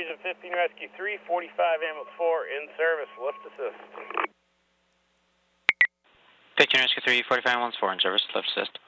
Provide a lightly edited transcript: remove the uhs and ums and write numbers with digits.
Division 15 Rescue 3, 45 Ambulance 4 in service, lift assist. 15 Rescue 3, 45 Ambulance 4 in service, lift assist.